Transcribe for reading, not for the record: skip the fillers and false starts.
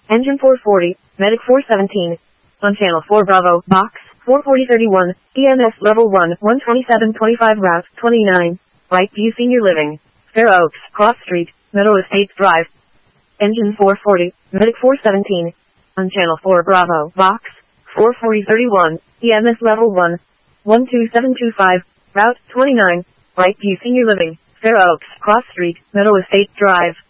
Engine 440, Medic 417. On Channel 4 Bravo, Box 44031, EMS Level 1, 12725 Route 29, Brightview Senior Living, Fair Oaks, Cross Street, Meadow Estates Drive. Engine 440, Medic 417. On Channel 4 Bravo, Box 44031, EMS Level 1, 12725, Route 29, Brightview Senior Living, Fair Oaks, Cross Street, Meadow Estates Drive.